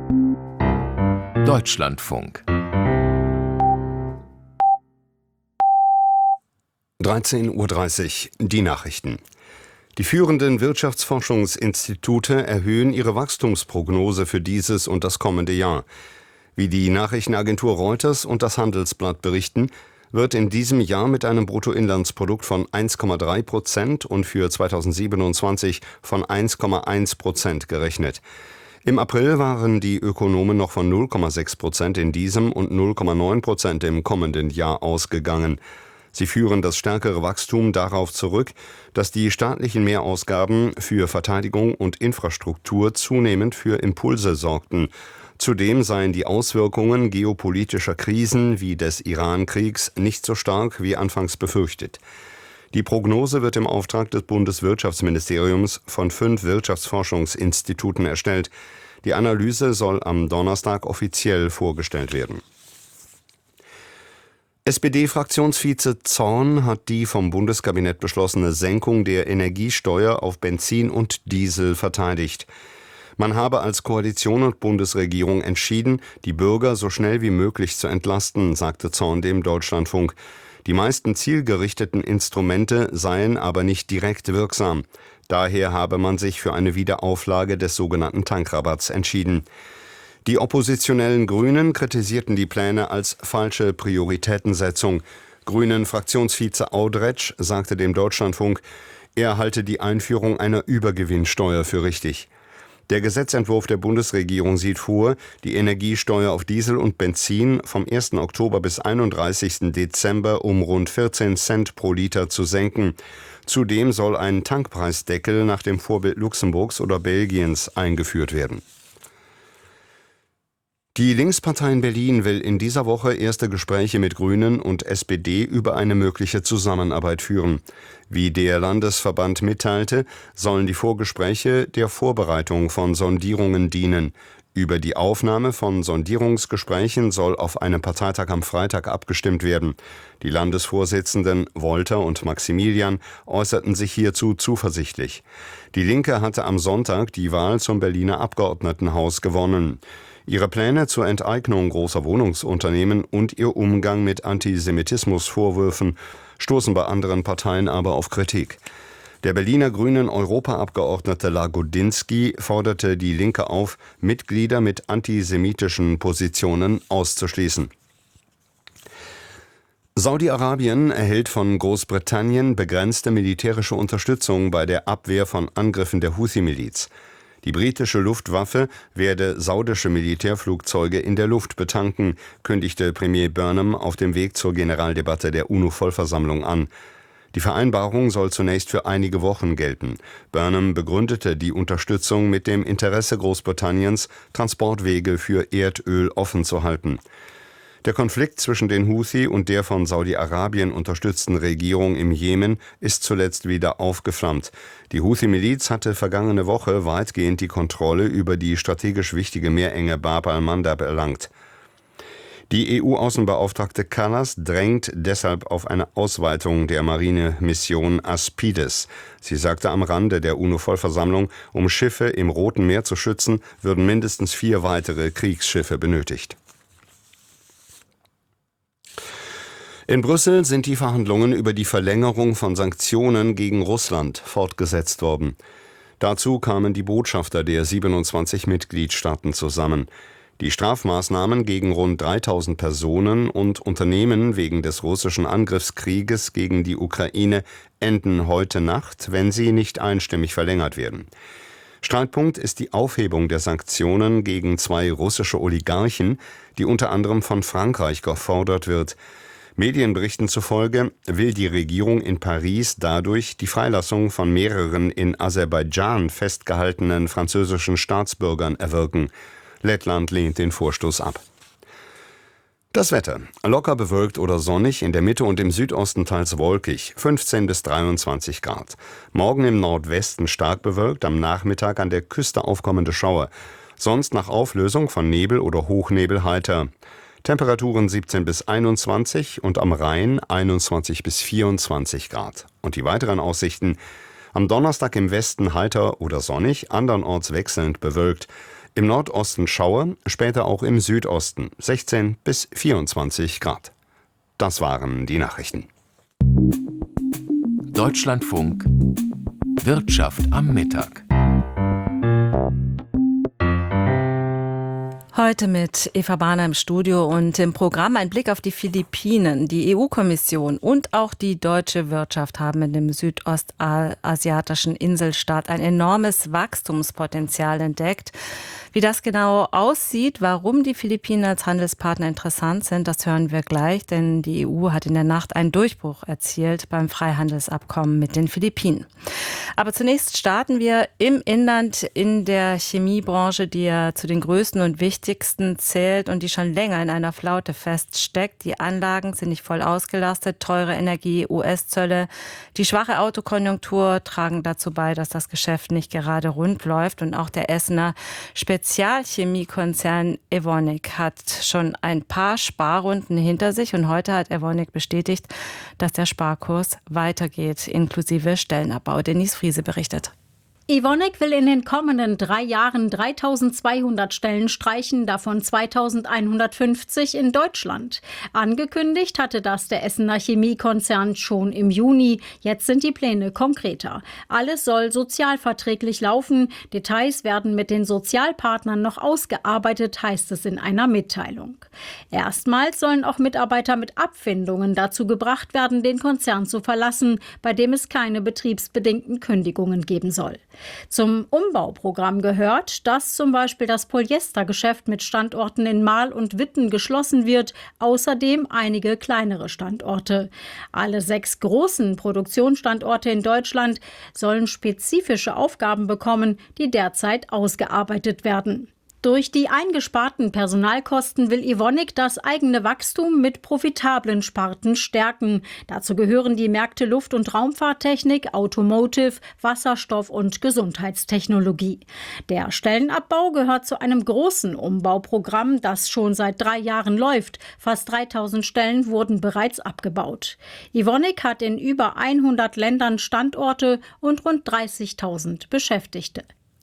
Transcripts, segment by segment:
Deutschlandfunk 13:30 Uhr, die Nachrichten. Die führenden Wirtschaftsforschungsinstitute erhöhen ihre Wachstumsprognose für dieses und das kommende Jahr. Wie die Nachrichtenagentur Reuters und das Handelsblatt berichten, wird in diesem Jahr mit einem Bruttoinlandsprodukt von 1,3% und für 2027 von 1,1% gerechnet. Im April waren die Ökonomen noch von 0,6% in diesem und 0,9% im kommenden Jahr ausgegangen. Sie führen das stärkere Wachstum darauf zurück, dass die staatlichen Mehrausgaben für Verteidigung und Infrastruktur zunehmend für Impulse sorgten. Zudem seien die Auswirkungen geopolitischer Krisen wie des Iran-Kriegs nicht so stark wie anfangs befürchtet. Die Prognose wird im Auftrag des Bundeswirtschaftsministeriums von 5 Wirtschaftsforschungsinstituten erstellt. Die Analyse soll am Donnerstag offiziell vorgestellt werden. SPD-Fraktionsvize Zorn hat die vom Bundeskabinett beschlossene Senkung der Energiesteuer auf Benzin und Diesel verteidigt. Man habe als Koalition und Bundesregierung entschieden, die Bürger so schnell wie möglich zu entlasten, sagte Zorn dem Deutschlandfunk. Die meisten zielgerichteten Instrumente seien aber nicht direkt wirksam. Daher habe man sich für eine Wiederauflage des sogenannten Tankrabatts entschieden. Die oppositionellen Grünen kritisierten die Pläne als falsche Prioritätensetzung. Grünen-Fraktionsvize Audretsch sagte dem Deutschlandfunk, er halte die Einführung einer Übergewinnsteuer für richtig. Der Gesetzentwurf der Bundesregierung sieht vor, die Energiesteuer auf Diesel und Benzin vom 1. Oktober bis 31. Dezember um rund 14 Cent pro Liter zu senken. Zudem soll ein Tankpreisdeckel nach dem Vorbild Luxemburgs oder Belgiens eingeführt werden. Die Linkspartei in Berlin will in dieser Woche erste Gespräche mit Grünen und SPD über eine mögliche Zusammenarbeit führen. Wie der Landesverband mitteilte, sollen die Vorgespräche der Vorbereitung von Sondierungen dienen. Über die Aufnahme von Sondierungsgesprächen soll auf einem Parteitag am Freitag abgestimmt werden. Die Landesvorsitzenden Wolter und Maximilian äußerten sich hierzu zuversichtlich. Die Linke hatte am Sonntag die Wahl zum Berliner Abgeordnetenhaus gewonnen. Ihre Pläne zur Enteignung großer Wohnungsunternehmen und ihr Umgang mit Antisemitismusvorwürfen stoßen bei anderen Parteien aber auf Kritik. Der Berliner Grünen Europaabgeordnete Lagodinsky forderte die Linke auf, Mitglieder mit antisemitischen Positionen auszuschließen. Saudi-Arabien erhält von Großbritannien begrenzte militärische Unterstützung bei der Abwehr von Angriffen der Houthi-Miliz. Die britische Luftwaffe werde saudische Militärflugzeuge in der Luft betanken, kündigte Premier Burnham auf dem Weg zur Generaldebatte der UNO-Vollversammlung an. Die Vereinbarung soll zunächst für einige Wochen gelten. Burnham begründete die Unterstützung mit dem Interesse Großbritanniens, Transportwege für Erdöl offen zu halten. Der Konflikt zwischen den Houthi und der von Saudi-Arabien unterstützten Regierung im Jemen ist zuletzt wieder aufgeflammt. Die Houthi-Miliz hatte vergangene Woche weitgehend die Kontrolle über die strategisch wichtige Meerenge Bab al-Mandab erlangt. Die EU-Außenbeauftragte Kallas drängt deshalb auf eine Ausweitung der Marinemission Aspides. Sie sagte am Rande der UNO-Vollversammlung, um Schiffe im Roten Meer zu schützen, würden mindestens 4 weitere Kriegsschiffe benötigt. In Brüssel sind die Verhandlungen über die Verlängerung von Sanktionen gegen Russland fortgesetzt worden. Dazu kamen die Botschafter der 27 Mitgliedstaaten zusammen. Die Strafmaßnahmen gegen rund 3000 Personen und Unternehmen wegen des russischen Angriffskrieges gegen die Ukraine enden heute Nacht, wenn sie nicht einstimmig verlängert werden. Streitpunkt ist die Aufhebung der Sanktionen gegen 2 russische Oligarchen, die unter anderem von Frankreich gefordert wird. Medienberichten zufolge will die Regierung in Paris dadurch die Freilassung von mehreren in Aserbaidschan festgehaltenen französischen Staatsbürgern erwirken. Lettland lehnt den Vorstoß ab. Das Wetter. Locker bewölkt oder sonnig, in der Mitte und im Südosten teils wolkig, 15 bis 23 Grad. Morgen im Nordwesten stark bewölkt, am Nachmittag an der Küste aufkommende Schauer. Sonst nach Auflösung von Nebel oder Hochnebel heiter. Temperaturen 17 bis 21 und am Rhein 21 bis 24 Grad. Und die weiteren Aussichten: am Donnerstag im Westen heiter oder sonnig, andernorts wechselnd bewölkt. Im Nordosten Schauer, später auch im Südosten 16 bis 24 Grad. Das waren die Nachrichten. Deutschlandfunk Wirtschaft am Mittag. Heute mit Eva Bahner im Studio und im Programm ein Blick auf die Philippinen. Die EU-Kommission und auch die deutsche Wirtschaft haben in dem südostasiatischen Inselstaat ein enormes Wachstumspotenzial entdeckt. Wie das genau aussieht, warum die Philippinen als Handelspartner interessant sind, das hören wir gleich, denn die EU hat in der Nacht einen Durchbruch erzielt beim Freihandelsabkommen mit den Philippinen. Aber zunächst starten wir im Inland in der Chemiebranche, die ja zu den größten und wichtigsten zählt und die schon länger in einer Flaute feststeckt. Die Anlagen sind nicht voll ausgelastet, teure Energie, US-Zölle, die schwache Autokonjunktur tragen dazu bei, dass das Geschäft nicht gerade rund läuft. Und auch der Essener Spezialchemiekonzern Evonik hat schon ein paar Sparrunden hinter sich und heute hat Evonik bestätigt, dass der Sparkurs weitergeht, inklusive Stellenabbau. Denise Friese berichtet. Evonik will in den kommenden 3 Jahren 3.200 Stellen streichen, davon 2.150 in Deutschland. Angekündigt hatte das der Essener Chemiekonzern schon im Juni. Jetzt sind die Pläne konkreter. Alles soll sozialverträglich laufen. Details werden mit den Sozialpartnern noch ausgearbeitet, heißt es in einer Mitteilung. Erstmals sollen auch Mitarbeiter mit Abfindungen dazu gebracht werden, den Konzern zu verlassen, bei dem es keine betriebsbedingten Kündigungen geben soll. Zum Umbauprogramm gehört, dass zum Beispiel das Polyestergeschäft mit Standorten in Marl und Witten geschlossen wird, außerdem einige kleinere Standorte. Alle 6 großen Produktionsstandorte in Deutschland sollen spezifische Aufgaben bekommen, die derzeit ausgearbeitet werden. Durch die eingesparten Personalkosten will Evonik das eigene Wachstum mit profitablen Sparten stärken. Dazu gehören die Märkte Luft- und Raumfahrttechnik, Automotive, Wasserstoff und Gesundheitstechnologie. Der Stellenabbau gehört zu einem großen Umbauprogramm, das schon seit 3 Jahren läuft. Fast 3.000 Stellen wurden bereits abgebaut. Evonik hat in über 100 Ländern Standorte und rund 30.000 Beschäftigte.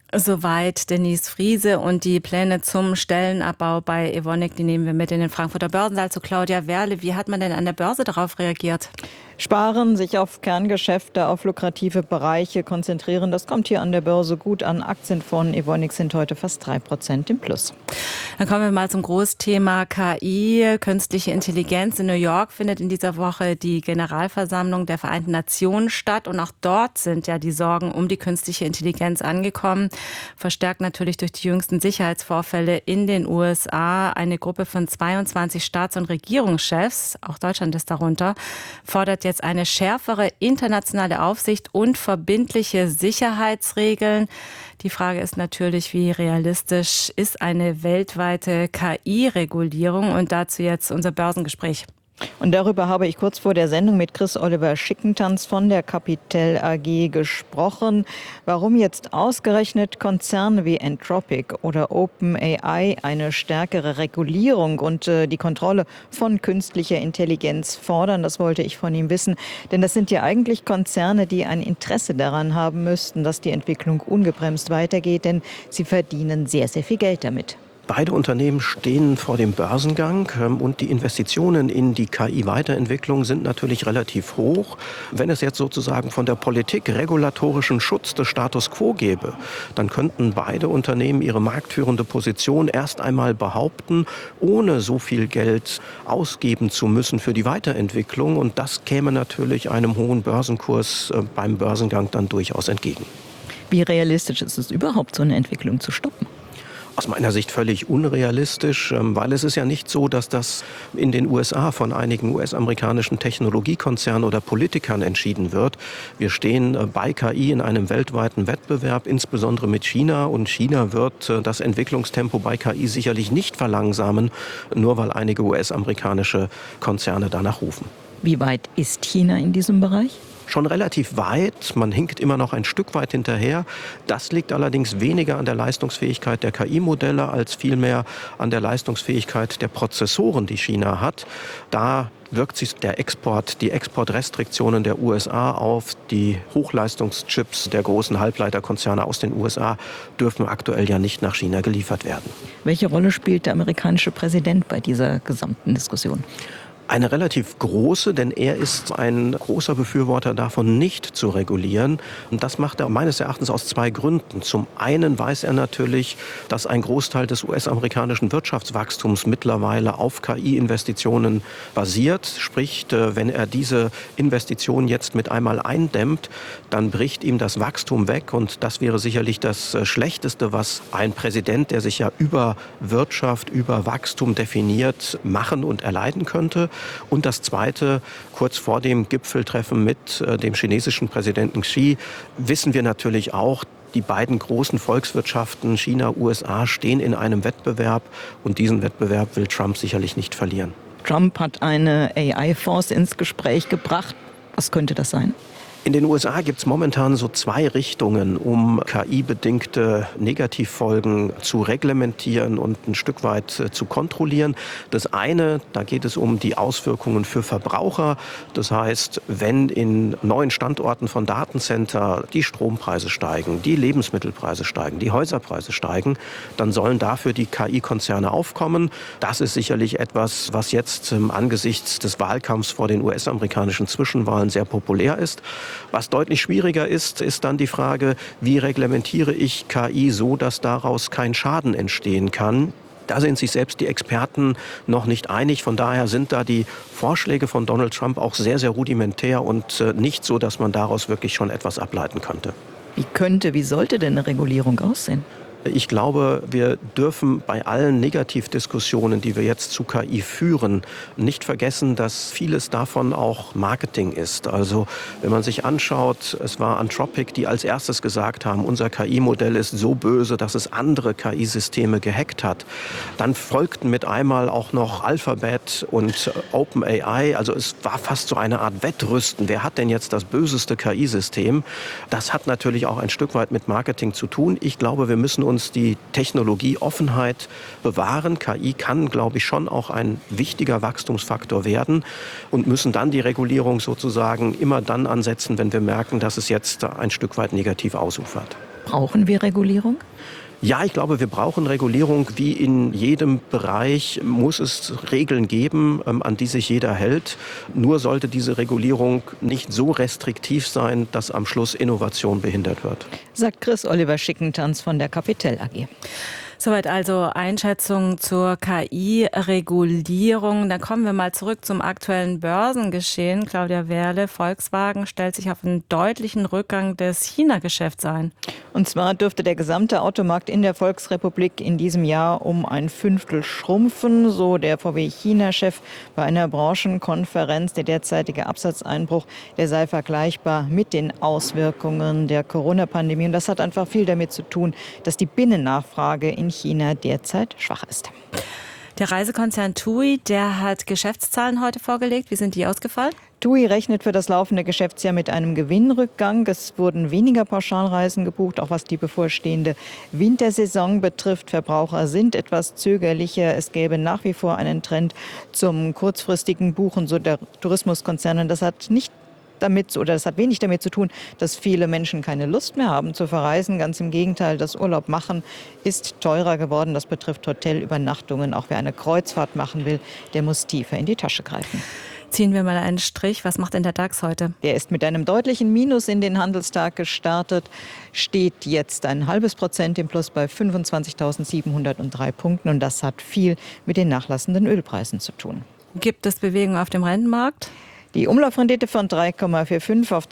Soweit Denise Friese und die Pläne zum Stellenabbau bei Evonik, die nehmen wir mit in den Frankfurter Börsensaal zu Claudia Werle. Wie hat man denn an der Börse darauf reagiert? Sparen, sich auf Kerngeschäfte, auf lukrative Bereiche konzentrieren, das kommt hier an der Börse gut an. Aktien von Evonik sind heute fast 3% im Plus. Dann kommen wir mal zum Großthema KI, künstliche Intelligenz. In New York findet in dieser Woche die Generalversammlung der Vereinten Nationen statt und auch dort sind ja die Sorgen um die künstliche Intelligenz angekommen. Verstärkt natürlich durch die jüngsten Sicherheitsvorfälle in den USA. Eine Gruppe von 22 Staats- und Regierungschefs, auch Deutschland ist darunter, fordert jetzt eine schärfere internationale Aufsicht und verbindliche Sicherheitsregeln. Die Frage ist natürlich, wie realistisch ist eine weltweite KI-Regulierung? Und dazu jetzt unser Börsengespräch. Und darüber habe ich kurz vor der Sendung mit Chris Oliver Schickentanz von der Capital AG gesprochen. Warum jetzt ausgerechnet Konzerne wie Anthropic oder OpenAI eine stärkere Regulierung und die Kontrolle von künstlicher Intelligenz fordern, das wollte ich von ihm wissen. Denn das sind ja eigentlich Konzerne, die ein Interesse daran haben müssten, dass die Entwicklung ungebremst weitergeht, denn sie verdienen sehr, sehr viel Geld damit. Beide Unternehmen stehen vor dem Börsengang und die Investitionen in die KI-Weiterentwicklung sind natürlich relativ hoch. Wenn es jetzt sozusagen von der Politik regulatorischen Schutz des Status quo gäbe, dann könnten beide Unternehmen ihre marktführende Position erst einmal behaupten, ohne so viel Geld ausgeben zu müssen für die Weiterentwicklung. Und das käme natürlich einem hohen Börsenkurs beim Börsengang dann durchaus entgegen. Wie realistisch ist es überhaupt, so eine Entwicklung zu stoppen? Aus meiner Sicht völlig unrealistisch, weil es ist ja nicht so, dass das in den USA von einigen US-amerikanischen Technologiekonzernen oder Politikern entschieden wird. Wir stehen bei KI in einem weltweiten Wettbewerb, insbesondere mit China. Und China wird das Entwicklungstempo bei KI sicherlich nicht verlangsamen, nur weil einige US-amerikanische Konzerne danach rufen. Wie weit ist China in diesem Bereich? schon relativ weit. Man hinkt immer noch ein Stück weit hinterher. Das liegt allerdings weniger an der Leistungsfähigkeit der KI-Modelle als vielmehr an der Leistungsfähigkeit der Prozessoren, die China hat. Da wirkt sich die Exportrestriktionen der USA auf. Die Hochleistungschips der großen Halbleiterkonzerne aus den USA dürfen aktuell ja nicht nach China geliefert werden. Welche Rolle spielt der amerikanische Präsident bei dieser gesamten Diskussion? Eine relativ große, denn er ist ein großer Befürworter davon, nicht zu regulieren. Und das macht er meines Erachtens aus zwei Gründen. Zum einen weiß er natürlich, dass ein Großteil des US-amerikanischen Wirtschaftswachstums mittlerweile auf KI-Investitionen basiert. Sprich, wenn er diese Investitionen jetzt mit einmal eindämmt, dann bricht ihm das Wachstum weg. Und das wäre sicherlich das Schlechteste, was ein Präsident, der sich ja über Wirtschaft, über Wachstum definiert, machen und erleiden könnte. Und das Zweite, kurz vor dem Gipfeltreffen mit dem chinesischen Präsidenten Xi, wissen wir natürlich auch, die beiden großen Volkswirtschaften, China, USA, stehen in einem Wettbewerb. Und diesen Wettbewerb will Trump sicherlich nicht verlieren. Trump hat eine AI-Fonds ins Gespräch gebracht. Was könnte das sein? In den USA gibt es momentan so zwei Richtungen, um KI-bedingte Negativfolgen zu reglementieren und ein Stück weit zu kontrollieren. Das eine, da geht es um die Auswirkungen für Verbraucher. Das heißt, wenn in neuen Standorten von Datencenter die Strompreise steigen, die Lebensmittelpreise steigen, die Häuserpreise steigen, dann sollen dafür die KI-Konzerne aufkommen. Das ist sicherlich etwas, was jetzt angesichts des Wahlkampfs vor den US-amerikanischen Zwischenwahlen sehr populär ist. Was deutlich schwieriger ist, ist dann die Frage, wie reglementiere ich KI so, dass daraus kein Schaden entstehen kann. Da sind sich selbst die Experten noch nicht einig. Von daher sind da die Vorschläge von Donald Trump auch sehr, sehr rudimentär und nicht so, dass man daraus wirklich schon etwas ableiten könnte. Wie sollte denn eine Regulierung aussehen? Ich glaube, wir dürfen bei allen Negativdiskussionen, die wir jetzt zu KI führen, nicht vergessen, dass vieles davon auch Marketing ist. Also wenn man sich anschaut, es war Anthropic, die als erstes gesagt haben, unser KI-Modell ist so böse, dass es andere KI-Systeme gehackt hat. Dann folgten mit einmal auch noch Alphabet und OpenAI. Also es war fast so eine Art Wettrüsten. Wer hat denn jetzt das böseste KI-System? Das hat natürlich auch ein Stück weit mit Marketing zu tun. Ich glaube, wir müssen uns die Technologieoffenheit bewahren. KI kann, glaube ich, schon auch ein wichtiger Wachstumsfaktor werden und müssen dann die Regulierung sozusagen immer dann ansetzen, wenn wir merken, dass es jetzt ein Stück weit negativ ausufert. Brauchen wir Regulierung? Ja, ich glaube, wir brauchen Regulierung. Wie in jedem Bereich muss es Regeln geben, an die sich jeder hält. Nur sollte diese Regulierung nicht so restriktiv sein, dass am Schluss Innovation behindert wird. Sagt Chris Oliver Schickentanz von der Capitel AG. Soweit also Einschätzung zur KI-Regulierung. Dann kommen wir mal zurück zum aktuellen Börsengeschehen. Claudia Wehrle, Volkswagen stellt sich auf einen deutlichen Rückgang des China-Geschäfts ein. Und zwar dürfte der gesamte Automarkt in der Volksrepublik in diesem Jahr um 1/5 schrumpfen, so der VW-China-Chef bei einer Branchenkonferenz. Der derzeitige Absatzeinbruch, der sei vergleichbar mit den Auswirkungen der Corona-Pandemie. Und das hat einfach viel damit zu tun, dass die Binnennachfrage in China derzeit schwach ist. Der Reisekonzern TUI, der hat Geschäftszahlen heute vorgelegt. Wie sind die ausgefallen? TUI rechnet für das laufende Geschäftsjahr mit einem Gewinnrückgang. Es wurden weniger Pauschalreisen gebucht, auch was die bevorstehende Wintersaison betrifft. Verbraucher sind etwas zögerlicher. Es gäbe nach wie vor einen Trend zum kurzfristigen Buchen, so der Tourismuskonzerne. Das hat wenig damit zu tun, dass viele Menschen keine Lust mehr haben zu verreisen. Ganz im Gegenteil, das Urlaub machen ist teurer geworden. Das betrifft Hotelübernachtungen. Auch wer eine Kreuzfahrt machen will, der muss tiefer in die Tasche greifen. Ziehen wir mal einen Strich. Was macht denn der DAX heute? Der ist mit einem deutlichen Minus in den Handelstag gestartet, steht jetzt 0,5% im Plus bei 25.703 Punkten. Und das hat viel mit den nachlassenden Ölpreisen zu tun. Gibt es Bewegung auf dem Rentenmarkt? Die Umlaufrendite von 3,45 auf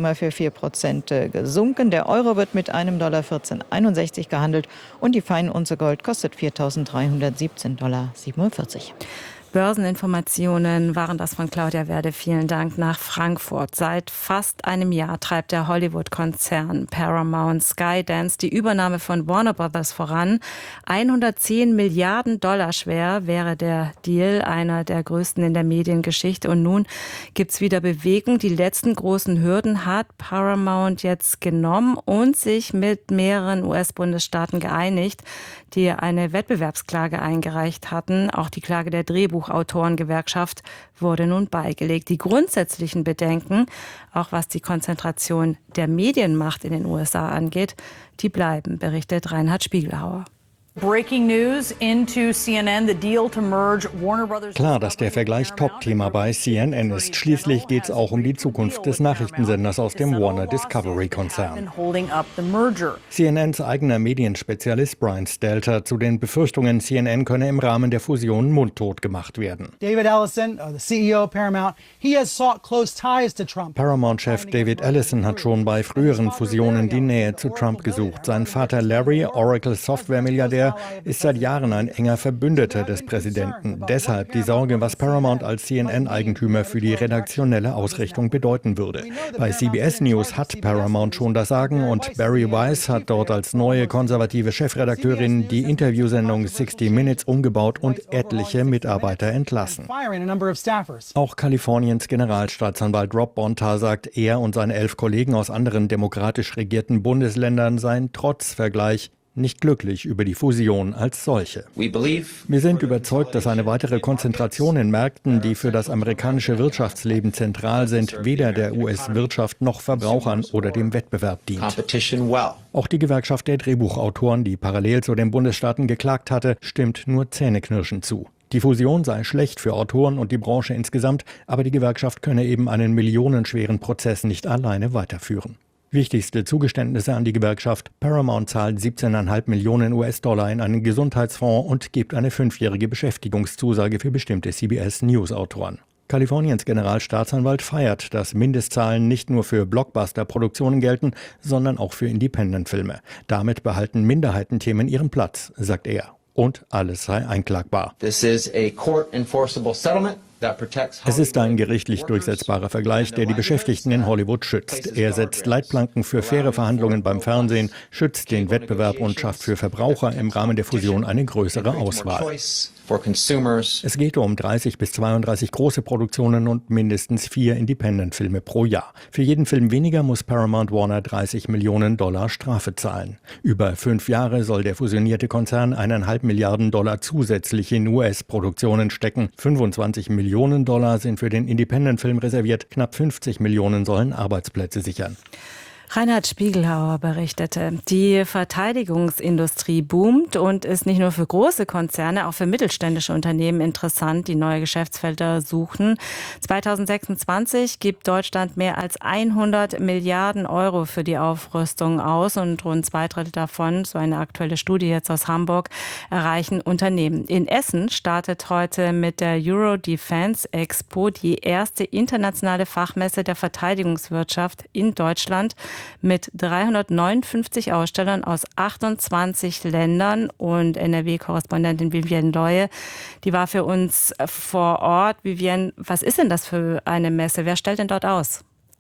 3,44% gesunken. Der Euro wird mit einem $14,61 gehandelt und die Feinunze Gold kostet $4.317,47. Börseninformationen waren das von Claudia Werde. Vielen Dank nach Frankfurt. Seit fast einem Jahr treibt der Hollywood-Konzern Paramount Skydance die Übernahme von Warner Brothers voran. 110 Milliarden Dollar schwer wäre der Deal, einer der größten in der Mediengeschichte. Und nun gibt's wieder Bewegung. Die letzten großen Hürden hat Paramount jetzt genommen und sich mit mehreren US-Bundesstaaten geeinigt, die eine Wettbewerbsklage eingereicht hatten. Auch die Klage der Drehbuchautorengewerkschaft wurde nun beigelegt. Die grundsätzlichen Bedenken, auch was die Konzentration der Medienmacht in den USA angeht, die bleiben, berichtet Reinhard Spiegelhauer. Breaking news into CNN, the deal to merge Warner Brothers. Klar, dass der Vergleich Top-Thema bei CNN ist. Schließlich geht es auch um die Zukunft des Nachrichtensenders aus dem Warner Discovery-Konzern. CNNs eigener Medienspezialist Brian Stelter zu den Befürchtungen, CNN könne im Rahmen der Fusion mundtot gemacht werden. David Ellison, the CEO of Paramount, he has sought close ties to Trump. Paramount-Chef David Ellison hat schon bei früheren Fusionen die Nähe zu Trump gesucht. Sein Vater Larry, Oracle-Software-Milliardär, ist seit Jahren ein enger Verbündeter des Präsidenten. Deshalb die Sorge, was Paramount als CNN-Eigentümer für die redaktionelle Ausrichtung bedeuten würde. Bei CBS News hat Paramount schon das Sagen und Barry Weiss hat dort als neue konservative Chefredakteurin die Interviewsendung 60 Minutes umgebaut und etliche Mitarbeiter entlassen. Auch Kaliforniens Generalstaatsanwalt Rob Bonta sagt, er und seine 11 Kollegen aus anderen demokratisch regierten Bundesländern seien trotz Vergleich nicht glücklich über die Fusion als solche. Wir sind überzeugt, dass eine weitere Konzentration in Märkten, die für das amerikanische Wirtschaftsleben zentral sind, weder der US-Wirtschaft noch Verbrauchern oder dem Wettbewerb dient. Auch die Gewerkschaft der Drehbuchautoren, die parallel zu den Bundesstaaten geklagt hatte, stimmt nur zähneknirschend zu. Die Fusion sei schlecht für Autoren und die Branche insgesamt, aber die Gewerkschaft könne eben einen millionenschweren Prozess nicht alleine weiterführen. Wichtigste Zugeständnisse an die Gewerkschaft: Paramount zahlt 17,5 Millionen US-Dollar in einen Gesundheitsfonds und gibt eine 5-jährige Beschäftigungszusage für bestimmte CBS-News-Autoren. Kaliforniens Generalstaatsanwalt feiert, dass Mindestzahlen nicht nur für Blockbuster-Produktionen gelten, sondern auch für Independent-Filme. Damit behalten Minderheitenthemen ihren Platz, sagt er. Und alles sei einklagbar. Es ist ein gerichtlich durchsetzbarer Vergleich, der die Beschäftigten in Hollywood schützt. Er setzt Leitplanken für faire Verhandlungen beim Fernsehen, schützt den Wettbewerb und schafft für Verbraucher im Rahmen der Fusion eine größere Auswahl. Es geht um 30 bis 32 große Produktionen und mindestens 4 Independent-Filme pro Jahr. Für jeden Film weniger muss Paramount Warner 30 Millionen Dollar Strafe zahlen. Über 5 Jahre soll der fusionierte Konzern 1,5 Milliarden Dollar zusätzlich in US-Produktionen stecken. 25 Millionen Dollar sind für den Independent-Film reserviert. Knapp 50 Millionen sollen Arbeitsplätze sichern. Reinhard Spiegelhauer berichtete, die Verteidigungsindustrie boomt und ist nicht nur für große Konzerne, auch für mittelständische Unternehmen interessant, die neue Geschäftsfelder suchen. 2026 gibt Deutschland mehr als 100 Milliarden Euro für die Aufrüstung aus und rund 2/3 davon, so eine aktuelle Studie jetzt aus Hamburg, erreichen Unternehmen. In Essen startet heute mit der Euro Defense Expo die erste internationale Fachmesse der Verteidigungswirtschaft in Deutschland, mit 359 Ausstellern aus 28 Ländern. Und NRW-Korrespondentin Vivienne Leue, die war für uns vor Ort. Vivienne, was ist denn das für eine Messe? Wer stellt denn dort aus?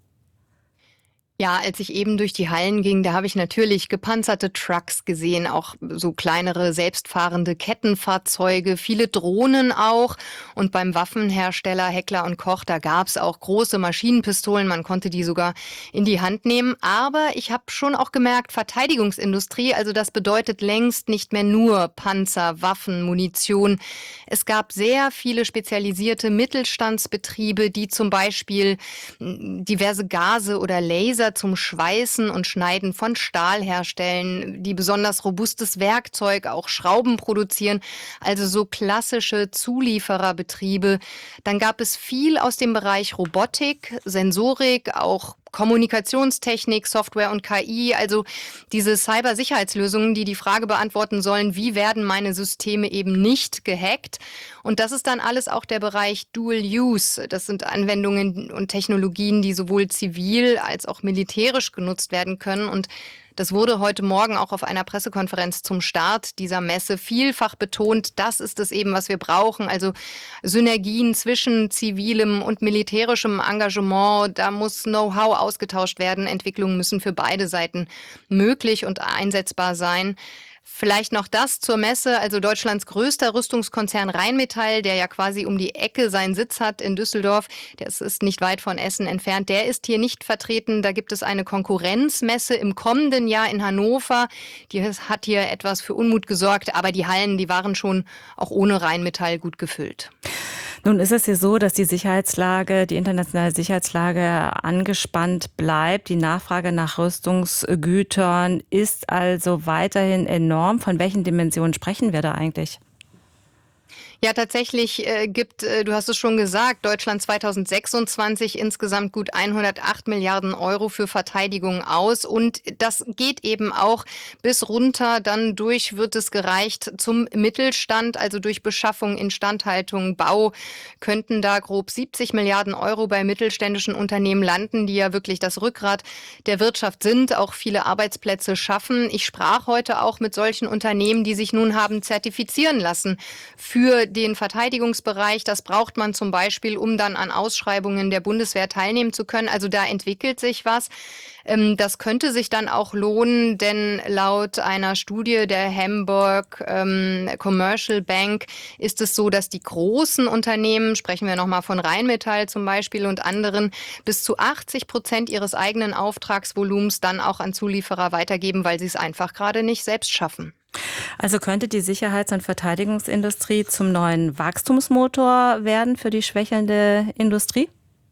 Ja, als ich eben durch die Hallen ging, da habe ich natürlich gepanzerte Trucks gesehen, auch so kleinere selbstfahrende Kettenfahrzeuge, viele Drohnen auch. Und beim Waffenhersteller Heckler & Koch, da gab es auch große Maschinenpistolen, man konnte die sogar in die Hand nehmen. Aber ich habe schon auch gemerkt, Verteidigungsindustrie, also das bedeutet längst nicht mehr nur Panzer, Waffen, Munition. Es gab sehr viele spezialisierte Mittelstandsbetriebe, die zum Beispiel diverse Gase oder Laser zum Schweißen und Schneiden von Stahl herstellen, die besonders robustes Werkzeug, auch Schrauben produzieren, also so klassische Zuliefererbetriebe. Dann gab es viel aus dem Bereich Robotik, Sensorik, auch Kommunikationstechnik, Software und KI, also diese Cybersicherheitslösungen, die die Frage beantworten sollen, wie werden meine Systeme eben nicht gehackt? Und das ist dann alles auch der Bereich Dual Use. Das sind Anwendungen und Technologien, die sowohl zivil als auch militärisch genutzt werden können. Und Das wurde heute Morgen auch auf einer Pressekonferenz zum Start dieser Messe vielfach betont. Das ist es eben, was wir brauchen. Also Synergien zwischen zivilem und militärischem Engagement. Da muss Know-how ausgetauscht werden. Entwicklungen müssen für beide Seiten möglich und einsetzbar sein. Vielleicht noch das zur Messe, also Deutschlands größter Rüstungskonzern Rheinmetall, der ja quasi um die Ecke seinen Sitz hat in Düsseldorf, das ist nicht weit von Essen entfernt, der ist hier nicht vertreten. Da gibt es eine Konkurrenzmesse im kommenden Jahr in Hannover. Die hat hier etwas für Unmut gesorgt, aber die Hallen, die waren schon auch ohne Rheinmetall gut gefüllt. Nun ist es hier so, dass die internationale Sicherheitslage angespannt bleibt. Die Nachfrage nach Rüstungsgütern ist also weiterhin enorm. Von welchen Dimensionen sprechen wir da eigentlich? Ja, tatsächlich gibt, du hast es schon gesagt, Deutschland 2026 insgesamt gut 108 Milliarden Euro für Verteidigung aus. Und das geht eben auch bis runter. Dann durch wird es gereicht zum Mittelstand, also durch Beschaffung, Instandhaltung, Bau könnten da grob 70 Milliarden Euro bei mittelständischen Unternehmen landen, die ja wirklich das Rückgrat der Wirtschaft sind, auch viele Arbeitsplätze schaffen. Ich sprach heute auch mit solchen Unternehmen, die sich nun haben zertifizieren lassen für den Verteidigungsbereich. Das braucht man zum Beispiel, um dann an Ausschreibungen der Bundeswehr teilnehmen zu können. Also da entwickelt sich was. Das könnte sich dann auch lohnen, denn laut einer Studie der Hamburg Commercial Bank ist es so, dass die großen Unternehmen, sprechen wir nochmal von Rheinmetall zum Beispiel und anderen, bis zu 80% ihres eigenen Auftragsvolumens dann auch an Zulieferer weitergeben, weil sie es einfach gerade nicht selbst schaffen. Also könnte die Sicherheits- und Verteidigungsindustrie zum neuen Wachstumsmotor werden für die schwächelnde Industrie?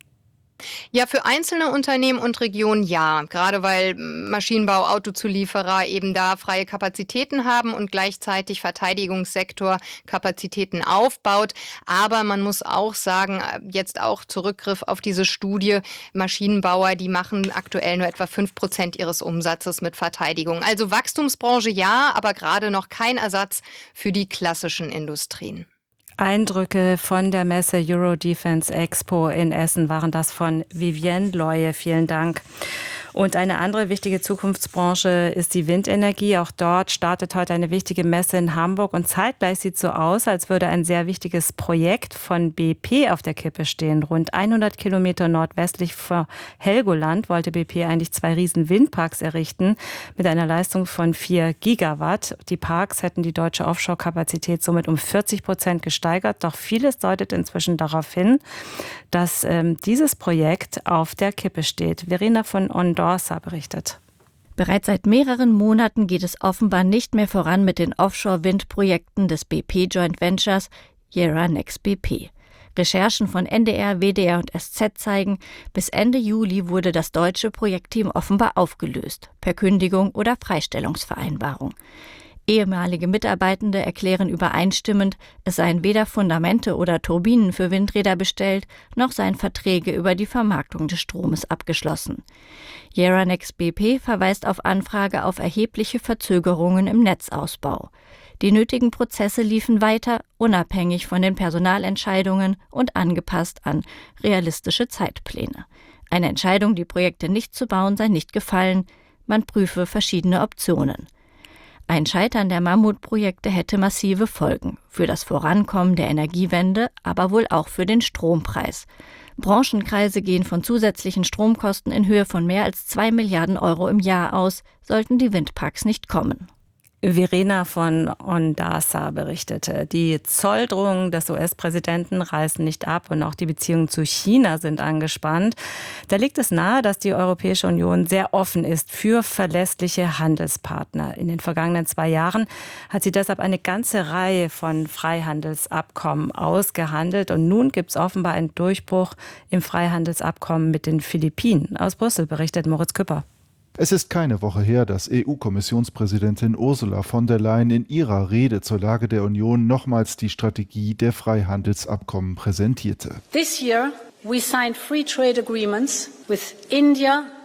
Ja, für einzelne Unternehmen und Regionen ja, gerade weil Maschinenbau, Autozulieferer eben da freie Kapazitäten haben und gleichzeitig Verteidigungssektor Kapazitäten aufbaut. Aber man muss auch sagen, jetzt auch Zurückgriff auf diese Studie, Maschinenbauer, die machen aktuell nur etwa 5% ihres Umsatzes mit Verteidigung. Also Wachstumsbranche ja, aber gerade noch kein Ersatz für die klassischen Industrien. Eindrücke von der Messe Euro Defense Expo in Essen waren das von Vivienne Leue. Vielen Dank. Und eine andere wichtige Zukunftsbranche ist die Windenergie. Auch dort startet heute eine wichtige Messe in Hamburg. Und zeitgleich sieht es so aus, als würde ein sehr wichtiges Projekt von BP auf der Kippe stehen. Rund 100 Kilometer nordwestlich von Helgoland wollte BP eigentlich 2 riesen Windparks errichten mit einer Leistung von 4 Gigawatt. Die Parks hätten die deutsche Offshore-Kapazität somit um 40% gesteigert. Doch vieles deutet inzwischen darauf hin, dass dieses Projekt auf der Kippe steht. Verena von Ondorsa berichtet. Bereits seit mehreren Monaten geht es offenbar nicht mehr voran mit den Offshore-Windprojekten des BP Joint Ventures Yara Next BP. Recherchen von NDR, WDR und SZ zeigen, bis Ende Juli wurde das deutsche Projektteam offenbar aufgelöst, per Kündigung oder Freistellungsvereinbarung. Ehemalige Mitarbeitende erklären übereinstimmend, es seien weder Fundamente oder Turbinen für Windräder bestellt, noch seien Verträge über die Vermarktung des Stromes abgeschlossen. Yara Next BP verweist auf Anfrage auf erhebliche Verzögerungen im Netzausbau. Die nötigen Prozesse liefen weiter, unabhängig von den Personalentscheidungen und angepasst an realistische Zeitpläne. Eine Entscheidung, die Projekte nicht zu bauen, sei nicht gefallen. Man prüfe verschiedene Optionen. Ein Scheitern der Mammutprojekte hätte massive Folgen für das Vorankommen der Energiewende, aber wohl auch für den Strompreis. Branchenkreise gehen von zusätzlichen Stromkosten in Höhe von mehr als 2 Milliarden Euro im Jahr aus, sollten die Windparks nicht kommen. Verena von Ondorsa berichtete, die Zolldrohungen des US-Präsidenten reißen nicht ab und auch die Beziehungen zu China sind angespannt. Da liegt es nahe, dass die Europäische Union sehr offen ist für verlässliche Handelspartner. In den vergangenen 2 Jahren hat sie deshalb eine ganze Reihe von Freihandelsabkommen ausgehandelt und nun gibt es offenbar einen Durchbruch im Freihandelsabkommen mit den Philippinen. Aus Brüssel berichtet Moritz Küpper. Es ist keine Woche her, dass EU-Kommissionspräsidentin Ursula von der Leyen in ihrer Rede zur Lage der Union nochmals die Strategie der Freihandelsabkommen präsentierte. This year we signed free trade agreements with India,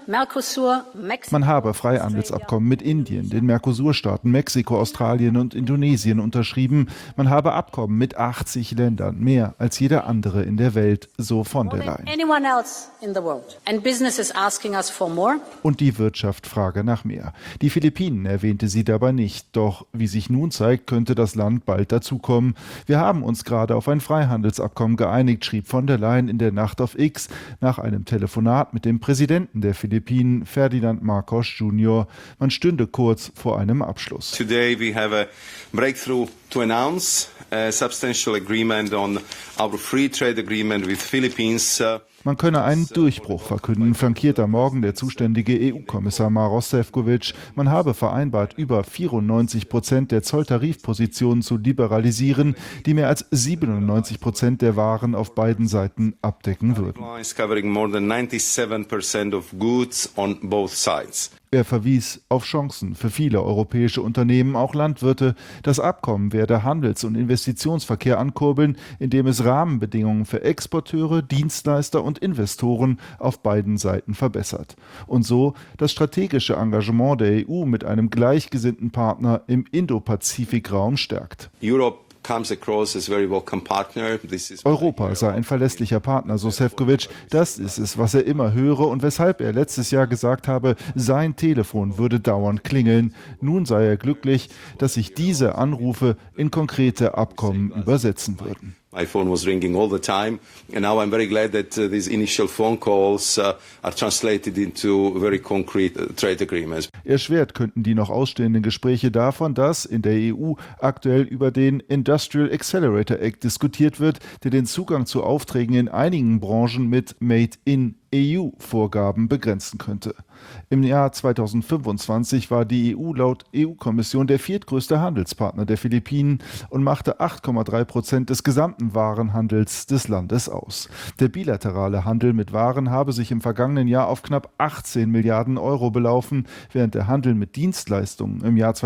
Man habe Freihandelsabkommen mit Indien, den Mercosur-Staaten, Mexiko, Australien und Indonesien unterschrieben. Man habe Abkommen mit 80 Ländern, mehr als jeder andere in der Welt, so von der Leyen. Und die Wirtschaft frage nach mehr. Die Philippinen erwähnte sie dabei nicht. Doch wie sich nun zeigt, könnte das Land bald dazukommen. Wir haben uns gerade auf ein Freihandelsabkommen geeinigt, schrieb von der Leyen in der Nacht auf X nach einem Telefonat mit dem Präsidenten der Philippinen, Ferdinand Marcos Jr. Man stünde kurz vor einem Abschluss. Today we have a breakthrough to announce a substantial agreement on our free trade agreement with Philippines. Man könne einen Durchbruch verkünden, flankiert am Morgen der zuständige EU-Kommissar Maroš Šefčovič. Man habe vereinbart, über 94% der Zolltarifpositionen zu liberalisieren, die mehr als 97% der Waren auf beiden Seiten abdecken würden. Er verwies auf Chancen für viele europäische Unternehmen, auch Landwirte. Das Abkommen werde Handels- und Investitionsverkehr ankurbeln, indem es Rahmenbedingungen für Exporteure, Dienstleister und Investoren auf beiden Seiten verbessert. Und so das strategische Engagement der EU mit einem gleichgesinnten Partner im Indo-Pazifik-Raum stärkt. Europa sei ein verlässlicher Partner, so Šefčovič. Das ist es, was er immer höre und weshalb er letztes Jahr gesagt habe, sein Telefon würde dauernd klingeln. Nun sei er glücklich, dass sich diese Anrufe in konkrete Abkommen übersetzen würden. My phone was ringing all the time, and now I'm very glad that these initial phone calls are translated into very concrete trade agreements. Erschwert könnten die noch ausstehenden Gespräche davon, dass in der EU aktuell über den Industrial Accelerator Act diskutiert wird, der den Zugang zu Aufträgen in einigen Branchen mit Made in EU-Vorgaben begrenzen könnte. Im Jahr 2025 war die EU laut EU-Kommission der viertgrößte Handelspartner der Philippinen und machte 8,3% des gesamten Warenhandels des Landes aus. Der bilaterale Handel mit Waren habe sich im vergangenen Jahr auf knapp 18 Milliarden Euro belaufen, während der Handel mit Dienstleistungen im Jahr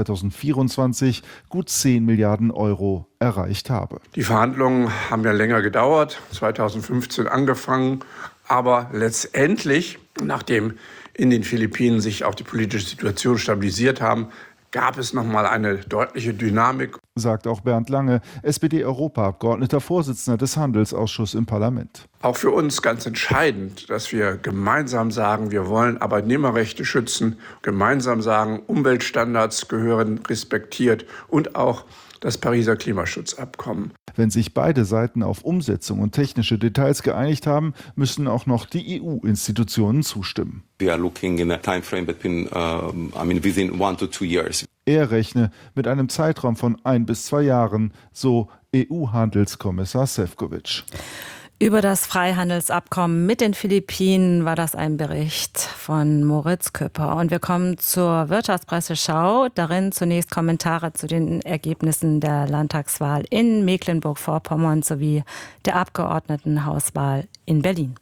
2024 gut 10 Milliarden Euro erreicht habe. Die Verhandlungen haben ja länger gedauert, 2015 angefangen. Aber letztendlich, nachdem in den Philippinen sich auch die politische Situation stabilisiert haben, gab es nochmal eine deutliche Dynamik. Sagt auch Bernd Lange, SPD-Europaabgeordneter, Vorsitzender des Handelsausschusses im Parlament. Auch für uns ganz entscheidend, dass wir gemeinsam sagen, wir wollen Arbeitnehmerrechte schützen, gemeinsam sagen, Umweltstandards gehören respektiert und auch das Pariser Klimaschutzabkommen. Wenn sich beide Seiten auf Umsetzung und technische Details geeinigt haben, müssen auch noch die EU-Institutionen zustimmen. We are looking in a time frame between, within 1 to 2 years. Er rechne mit einem Zeitraum von 1 bis 2 Jahren, so EU-Handelskommissar Šefčovič. Über das Freihandelsabkommen mit den Philippinen war das ein Bericht von Moritz Küpper. Und wir kommen zur Wirtschaftspresseschau. Darin zunächst Kommentare zu den Ergebnissen der Landtagswahl in Mecklenburg-Vorpommern sowie der Abgeordnetenhauswahl in Berlin.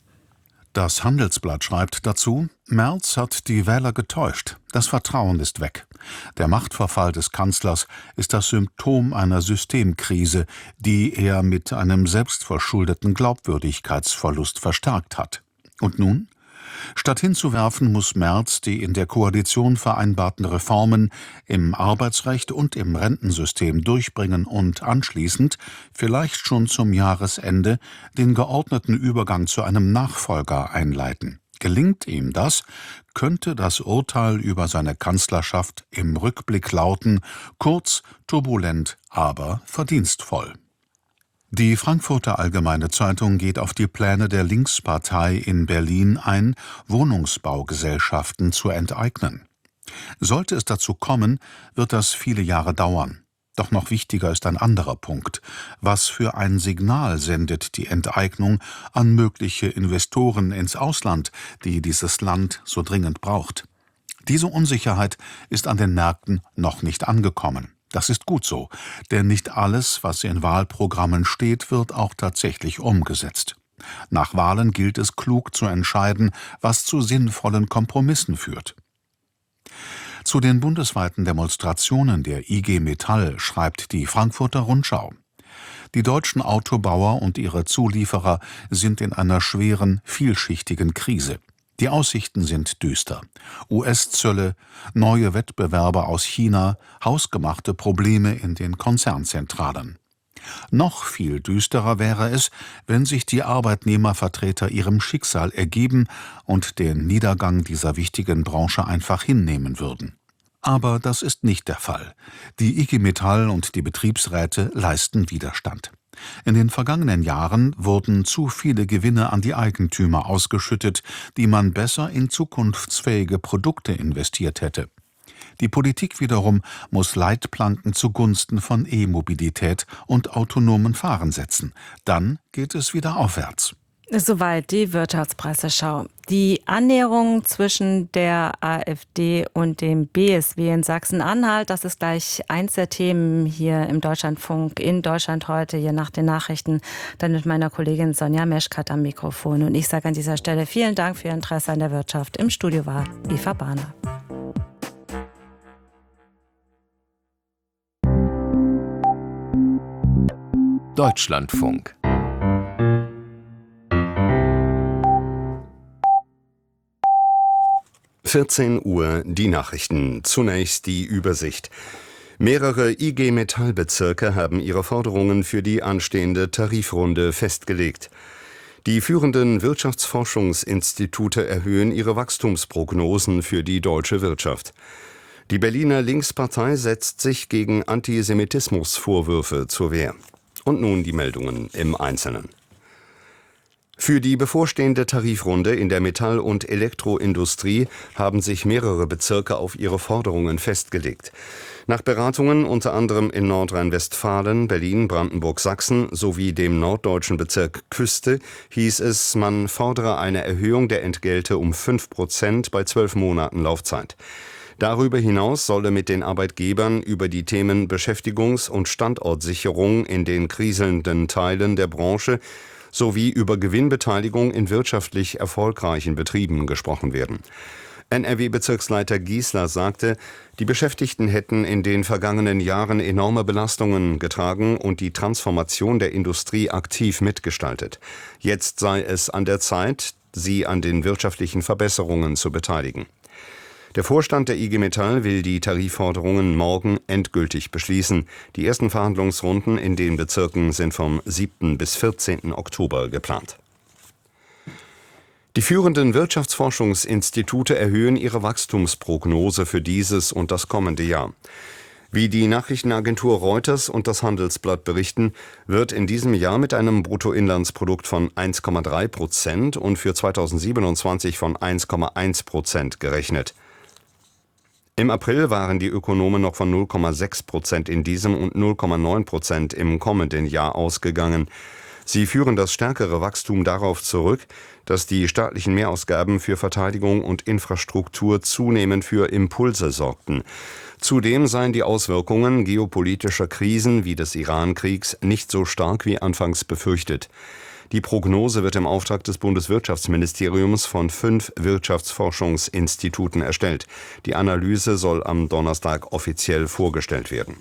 Das Handelsblatt schreibt dazu: Merz hat die Wähler getäuscht. Das Vertrauen ist weg. Der Machtverfall des Kanzlers ist das Symptom einer Systemkrise, die er mit einem selbstverschuldeten Glaubwürdigkeitsverlust verstärkt hat. Und nun? Statt hinzuwerfen, muss Merz die in der Koalition vereinbarten Reformen im Arbeitsrecht und im Rentensystem durchbringen und anschließend, vielleicht schon zum Jahresende, den geordneten Übergang zu einem Nachfolger einleiten. Gelingt ihm das, könnte das Urteil über seine Kanzlerschaft im Rückblick lauten: kurz, turbulent, aber verdienstvoll. Die Frankfurter Allgemeine Zeitung geht auf die Pläne der Linkspartei in Berlin ein, Wohnungsbaugesellschaften zu enteignen. Sollte es dazu kommen, wird das viele Jahre dauern. Doch noch wichtiger ist ein anderer Punkt. Was für ein Signal sendet die Enteignung an mögliche Investoren ins Ausland, die dieses Land so dringend braucht? Diese Unsicherheit ist an den Märkten noch nicht angekommen. Das ist gut so, denn nicht alles, was in Wahlprogrammen steht, wird auch tatsächlich umgesetzt. Nach Wahlen gilt es, klug zu entscheiden, was zu sinnvollen Kompromissen führt. Zu den bundesweiten Demonstrationen der IG Metall schreibt die Frankfurter Rundschau: Die deutschen Autobauer und ihre Zulieferer sind in einer schweren, vielschichtigen Krise. Die Aussichten sind düster. US-Zölle, neue Wettbewerber aus China, hausgemachte Probleme in den Konzernzentralen. Noch viel düsterer wäre es, wenn sich die Arbeitnehmervertreter ihrem Schicksal ergeben und den Niedergang dieser wichtigen Branche einfach hinnehmen würden. Aber das ist nicht der Fall. Die IG Metall und die Betriebsräte leisten Widerstand. In den vergangenen Jahren wurden zu viele Gewinne an die Eigentümer ausgeschüttet, die man besser in zukunftsfähige Produkte investiert hätte. Die Politik wiederum muss Leitplanken zugunsten von E-Mobilität und autonomen Fahren setzen. Dann geht es wieder aufwärts. Soweit die Wirtschaftspresseschau. Die Annäherung zwischen der AfD und dem BSW in Sachsen-Anhalt, das ist gleich eins der Themen hier im Deutschlandfunk, in Deutschland heute, hier nach den Nachrichten, dann mit meiner Kollegin Sonja Meschkat am Mikrofon. Und ich sage an dieser Stelle vielen Dank für Ihr Interesse an der Wirtschaft. Im Studio war Eva Bahner. Deutschlandfunk. Uhr die Nachrichten. Zunächst die Übersicht. Mehrere IG Metall-Bezirke haben ihre Forderungen für die anstehende Tarifrunde festgelegt. Die führenden Wirtschaftsforschungsinstitute erhöhen ihre Wachstumsprognosen für die deutsche Wirtschaft. Die Berliner Linkspartei setzt sich gegen Antisemitismusvorwürfe zur Wehr. Und nun die Meldungen im Einzelnen. Für die bevorstehende Tarifrunde in der Metall- und Elektroindustrie haben sich mehrere Bezirke auf ihre Forderungen festgelegt. Nach Beratungen unter anderem in Nordrhein-Westfalen, Berlin, Brandenburg, Sachsen sowie dem norddeutschen Bezirk Küste hieß es, man fordere eine Erhöhung der Entgelte um 5% bei 12 Monaten Laufzeit. Darüber hinaus solle mit den Arbeitgebern über die Themen Beschäftigungs- und Standortsicherung in den kriselnden Teilen der Branche sowie über Gewinnbeteiligung in wirtschaftlich erfolgreichen Betrieben gesprochen werden. NRW-Bezirksleiter Giesler sagte, die Beschäftigten hätten in den vergangenen Jahren enorme Belastungen getragen und die Transformation der Industrie aktiv mitgestaltet. Jetzt sei es an der Zeit, sie an den wirtschaftlichen Verbesserungen zu beteiligen. Der Vorstand der IG Metall will die Tarifforderungen morgen endgültig beschließen. Die ersten Verhandlungsrunden in den Bezirken sind vom 7. bis 14. Oktober geplant. Die führenden Wirtschaftsforschungsinstitute erhöhen ihre Wachstumsprognose für dieses und das kommende Jahr. Wie die Nachrichtenagentur Reuters und das Handelsblatt berichten, wird in diesem Jahr mit einem Bruttoinlandsprodukt von 1,3% und für 2027 von 1,1% gerechnet. Im April waren die Ökonomen noch von 0,6% in diesem und 0,9% im kommenden Jahr ausgegangen. Sie führen das stärkere Wachstum darauf zurück, dass die staatlichen Mehrausgaben für Verteidigung und Infrastruktur zunehmend für Impulse sorgten. Zudem seien die Auswirkungen geopolitischer Krisen wie des Iran-Kriegs nicht so stark wie anfangs befürchtet. Die Prognose wird im Auftrag des Bundeswirtschaftsministeriums von 5 Wirtschaftsforschungsinstituten erstellt. Die Analyse soll am Donnerstag offiziell vorgestellt werden.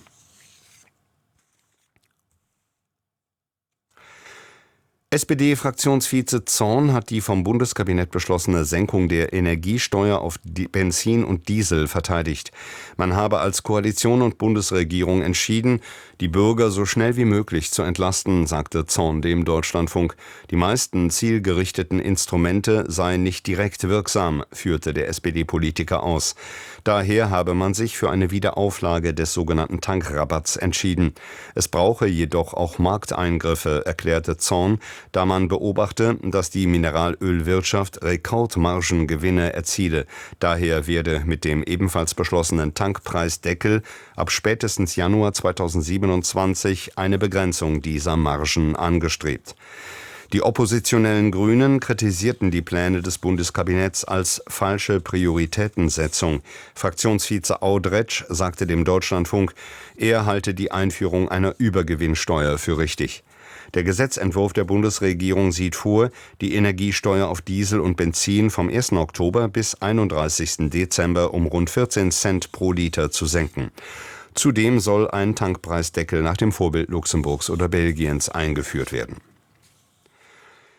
SPD-Fraktionsvize Zorn hat die vom Bundeskabinett beschlossene Senkung der Energiesteuer auf Benzin und Diesel verteidigt. Man habe als Koalition und Bundesregierung entschieden, die Bürger so schnell wie möglich zu entlasten, sagte Zorn dem Deutschlandfunk. Die meisten zielgerichteten Instrumente seien nicht direkt wirksam, führte der SPD-Politiker aus. Daher habe man sich für eine Wiederauflage des sogenannten Tankrabatts entschieden. Es brauche jedoch auch Markteingriffe, erklärte Zorn, da man beobachte, dass die Mineralölwirtschaft Rekordmargengewinne erziele. Daher werde mit dem ebenfalls beschlossenen Tankpreisdeckel ab spätestens Januar 2027 eine Begrenzung dieser Margen angestrebt. Die oppositionellen Grünen kritisierten die Pläne des Bundeskabinetts als falsche Prioritätensetzung. Fraktionsvize Audretsch sagte dem Deutschlandfunk, er halte die Einführung einer Übergewinnsteuer für richtig. Der Gesetzentwurf der Bundesregierung sieht vor, die Energiesteuer auf Diesel und Benzin vom 1. Oktober bis 31. Dezember um rund 14 Cent pro Liter zu senken. Zudem soll ein Tankpreisdeckel nach dem Vorbild Luxemburgs oder Belgiens eingeführt werden.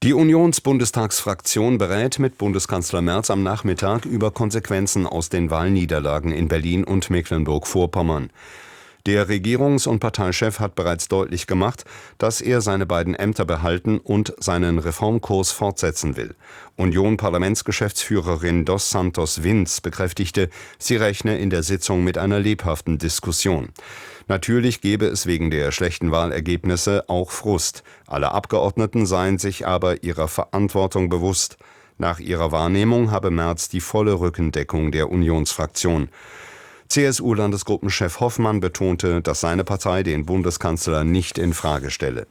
Die Unionsbundestagsfraktion berät mit Bundeskanzler Merz am Nachmittag über Konsequenzen aus den Wahlniederlagen in Berlin und Mecklenburg-Vorpommern. Der Regierungs- und Parteichef hat bereits deutlich gemacht, dass er seine beiden Ämter behalten und seinen Reformkurs fortsetzen will. Union-Parlamentsgeschäftsführerin Dos Santos Vinz bekräftigte, sie rechne in der Sitzung mit einer lebhaften Diskussion. Natürlich gebe es wegen der schlechten Wahlergebnisse auch Frust. Alle Abgeordneten seien sich aber ihrer Verantwortung bewusst. Nach ihrer Wahrnehmung habe Merz die volle Rückendeckung der Unionsfraktion. CSU-Landesgruppenchef Hoffmann betonte, dass seine Partei den Bundeskanzler nicht in Frage stelle.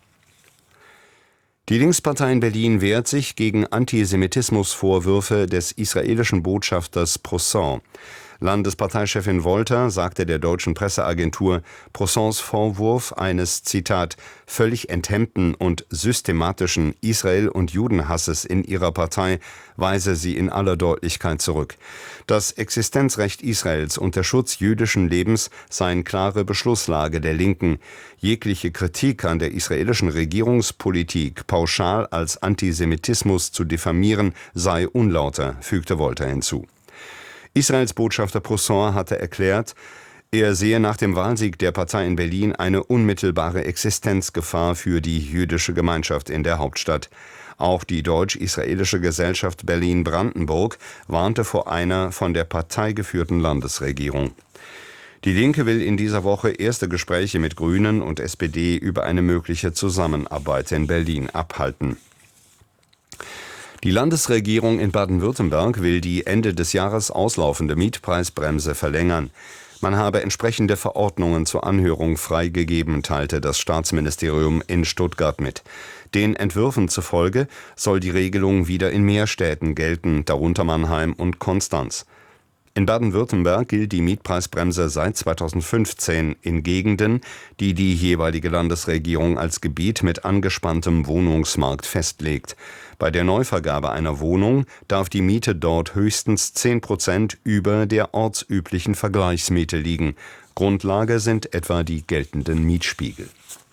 Die Linkspartei in Berlin wehrt sich gegen Antisemitismusvorwürfe des israelischen Botschafters Prosson. Landesparteichefin Wolter sagte der deutschen Presseagentur, Prossons Vorwurf eines, Zitat, völlig enthemmten und systematischen Israel- und Judenhasses in ihrer Partei weise sie in aller Deutlichkeit zurück. Das Existenzrecht Israels und der Schutz jüdischen Lebens seien klare Beschlusslage der Linken. Jegliche Kritik an der israelischen Regierungspolitik pauschal als Antisemitismus zu diffamieren, sei unlauter, fügte Wolter hinzu. Israels Botschafter Prosson hatte erklärt, er sehe nach dem Wahlsieg der Partei in Berlin eine unmittelbare Existenzgefahr für die jüdische Gemeinschaft in der Hauptstadt. Auch die deutsch-israelische Gesellschaft Berlin-Brandenburg warnte vor einer von der Partei geführten Landesregierung. Die Linke will in dieser Woche erste Gespräche mit Grünen und SPD über eine mögliche Zusammenarbeit in Berlin abhalten. Die Landesregierung in Baden-Württemberg will die Ende des Jahres auslaufende Mietpreisbremse verlängern. Man habe entsprechende Verordnungen zur Anhörung freigegeben, teilte das Staatsministerium in Stuttgart mit. Den Entwürfen zufolge soll die Regelung wieder in mehr Städten gelten, darunter Mannheim und Konstanz. In Baden-Württemberg gilt die Mietpreisbremse seit 2015 in Gegenden, die die jeweilige Landesregierung als Gebiet mit angespanntem Wohnungsmarkt festlegt. Bei der Neuvergabe einer Wohnung darf die Miete dort höchstens 10% über der ortsüblichen Vergleichsmiete liegen. Grundlage sind etwa die geltenden Mietspiegel.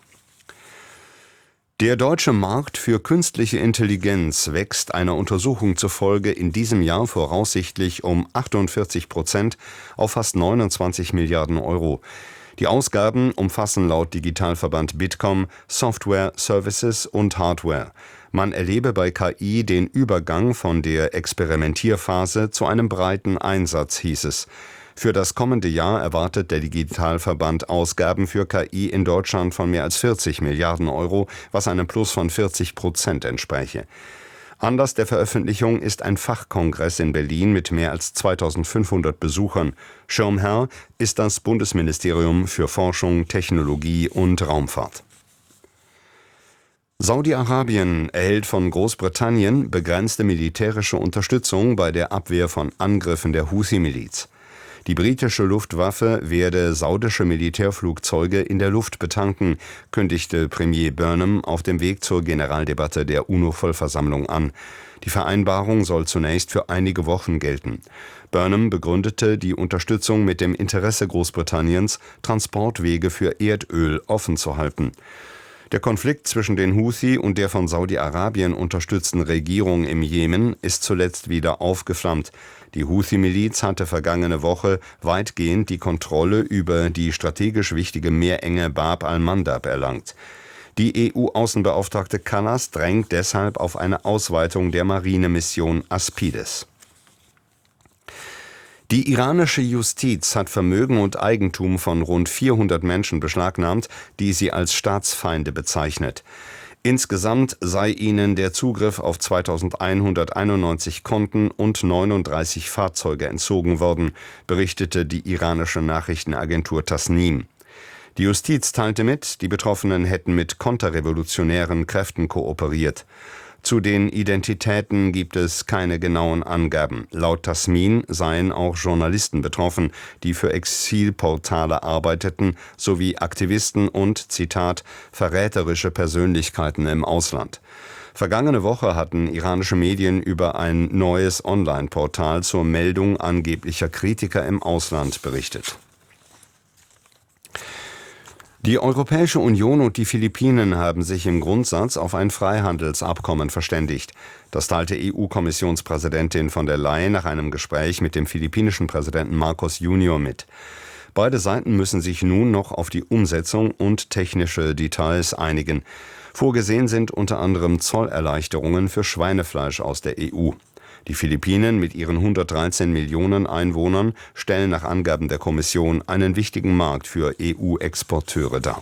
Der deutsche Markt für künstliche Intelligenz wächst einer Untersuchung zufolge in diesem Jahr voraussichtlich um 48% auf fast 29 Milliarden Euro. Die Ausgaben umfassen laut Digitalverband Bitkom Software, Services und Hardware. Man erlebe bei KI den Übergang von der Experimentierphase zu einem breiten Einsatz, hieß es. Für das kommende Jahr erwartet der Digitalverband Ausgaben für KI in Deutschland von mehr als 40 Milliarden Euro, was einem Plus von 40% entspräche. Anlass der Veröffentlichung ist ein Fachkongress in Berlin mit mehr als 2500 Besuchern. Schirmherr ist das Bundesministerium für Forschung, Technologie und Raumfahrt. Saudi-Arabien erhält von Großbritannien begrenzte militärische Unterstützung bei der Abwehr von Angriffen der Houthi-Miliz. Die britische Luftwaffe werde saudische Militärflugzeuge in der Luft betanken, kündigte Premier Burnham auf dem Weg zur Generaldebatte der UNO-Vollversammlung an. Die Vereinbarung soll zunächst für einige Wochen gelten. Burnham begründete die Unterstützung mit dem Interesse Großbritanniens, Transportwege für Erdöl offen zu halten. Der Konflikt zwischen den Houthi und der von Saudi-Arabien unterstützten Regierung im Jemen ist zuletzt wieder aufgeflammt. Die Houthi-Miliz hatte vergangene Woche weitgehend die Kontrolle über die strategisch wichtige Meerenge Bab al-Mandab erlangt. Die EU-Außenbeauftragte Kallas drängt deshalb auf eine Ausweitung der Marinemission Aspides. Die iranische Justiz hat Vermögen und Eigentum von rund 400 Menschen beschlagnahmt, die sie als Staatsfeinde bezeichnet. Insgesamt sei ihnen der Zugriff auf 2191 Konten und 39 Fahrzeuge entzogen worden, berichtete die iranische Nachrichtenagentur Tasnim. Die Justiz teilte mit, die Betroffenen hätten mit konterrevolutionären Kräften kooperiert. Zu den Identitäten gibt es keine genauen Angaben. Laut Tasmin seien auch Journalisten betroffen, die für Exilportale arbeiteten, sowie Aktivisten und, Zitat, verräterische Persönlichkeiten im Ausland. Vergangene Woche hatten iranische Medien über ein neues Online-Portal zur Meldung angeblicher Kritiker im Ausland berichtet. Die Europäische Union und die Philippinen haben sich im Grundsatz auf ein Freihandelsabkommen verständigt. Das teilte EU-Kommissionspräsidentin von der Leyen nach einem Gespräch mit dem philippinischen Präsidenten Marcos Junior mit. Beide Seiten müssen sich nun noch auf die Umsetzung und technische Details einigen. Vorgesehen sind unter anderem Zollerleichterungen für Schweinefleisch aus der EU. Die Philippinen mit ihren 113 Millionen Einwohnern stellen nach Angaben der Kommission einen wichtigen Markt für EU-Exporteure dar.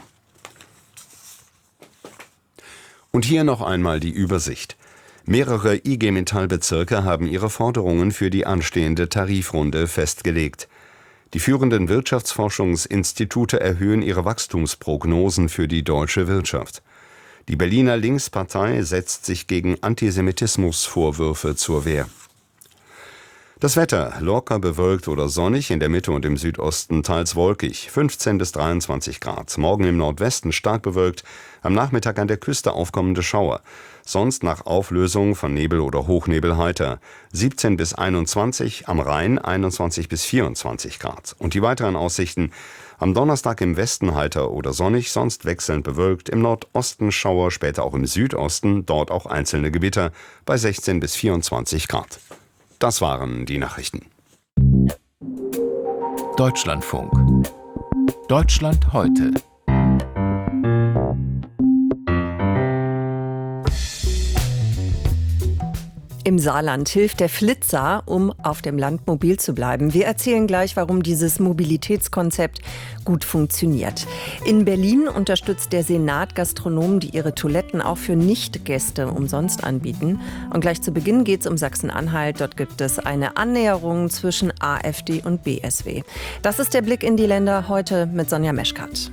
Und hier noch einmal die Übersicht. Mehrere IG Metall-Bezirke haben ihre Forderungen für die anstehende Tarifrunde festgelegt. Die führenden Wirtschaftsforschungsinstitute erhöhen ihre Wachstumsprognosen für die deutsche Wirtschaft. Die Berliner Linkspartei setzt sich gegen Antisemitismusvorwürfe zur Wehr. Das Wetter: locker bewölkt oder sonnig, in der Mitte und im Südosten teils wolkig, 15 bis 23 Grad. Morgen im Nordwesten stark bewölkt, am Nachmittag an der Küste aufkommende Schauer. Sonst nach Auflösung von Nebel oder Hochnebel heiter. 17 bis 21, am Rhein 21 bis 24 Grad. Und die weiteren Aussichten: am Donnerstag im Westen heiter oder sonnig, sonst wechselnd bewölkt, im Nordosten Schauer, später auch im Südosten, dort auch einzelne Gewitter, bei 16 bis 24 Grad. Das waren die Nachrichten. Deutschlandfunk. Deutschland heute. Im Saarland hilft der Flitzer, um auf dem Land mobil zu bleiben. Wir erzählen gleich, warum dieses Mobilitätskonzept gut funktioniert. In Berlin unterstützt der Senat Gastronomen, die ihre Toiletten auch für Nicht-Gäste umsonst anbieten. Und gleich zu Beginn geht es um Sachsen-Anhalt. Dort gibt es eine Annäherung zwischen AfD und BSW. Das ist der Blick in die Länder heute mit Sonja Meschkat.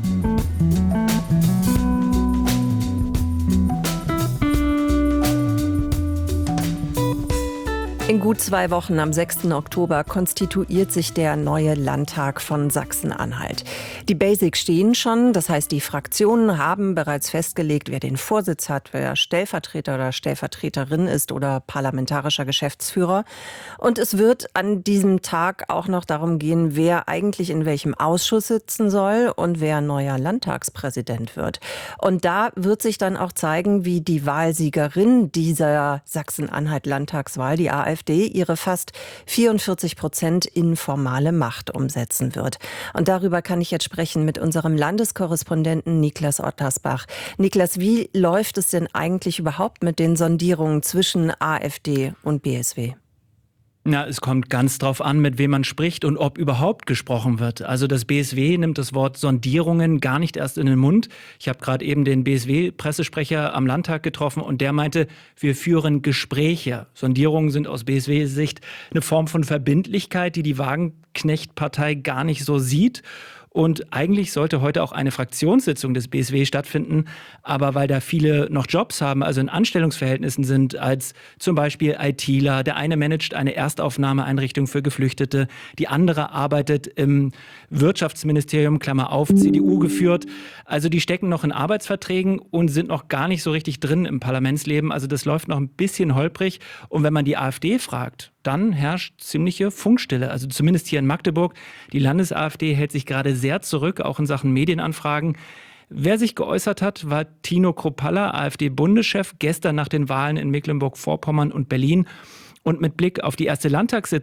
In gut 2 Wochen, am 6. Oktober, konstituiert sich der neue Landtag von Sachsen-Anhalt. Die Basics stehen schon, das heißt, die Fraktionen haben bereits festgelegt, wer den Vorsitz hat, wer Stellvertreter oder Stellvertreterin ist oder parlamentarischer Geschäftsführer. Und es wird an diesem Tag auch noch darum gehen, wer eigentlich in welchem Ausschuss sitzen soll und wer neuer Landtagspräsident wird. Und da wird sich dann auch zeigen, wie die Wahlsiegerin dieser Sachsen-Anhalt-Landtagswahl, die AfD, ihre fast 44% in formale Macht umsetzen wird. Und darüber kann ich jetzt sprechen mit unserem Landeskorrespondenten Niklas Ottersbach. Niklas, wie läuft es denn eigentlich überhaupt mit den Sondierungen zwischen AfD und BSW? Na, es kommt ganz drauf an, mit wem man spricht und ob überhaupt gesprochen wird. Also das BSW nimmt das Wort Sondierungen gar nicht erst in den Mund. Ich habe gerade eben den BSW-Pressesprecher am Landtag getroffen und der meinte, wir führen Gespräche. Sondierungen sind aus BSW-Sicht eine Form von Verbindlichkeit, die Wagenknecht-Partei gar nicht so sieht. Und eigentlich sollte heute auch eine Fraktionssitzung des BSW stattfinden. Aber weil da viele noch Jobs haben, also in Anstellungsverhältnissen sind, als zum Beispiel ITler, der eine managt eine Erstaufnahmeeinrichtung für Geflüchtete, die andere arbeitet im Wirtschaftsministerium, Klammer auf, CDU geführt. Also die stecken noch in Arbeitsverträgen und sind noch gar nicht so richtig drin im Parlamentsleben. Also das läuft noch ein bisschen holprig. Und wenn man die AfD fragt, dann herrscht ziemliche Funkstille. Also zumindest hier in Magdeburg. Die Landes-AfD hält sich gerade sehr zurück, auch in Sachen Medienanfragen. Wer sich geäußert hat, war Tino Kruppalla, AfD-Bundeschef, gestern nach den Wahlen in Mecklenburg-Vorpommern und Berlin. Und mit Blick auf die erste Landtagssitzung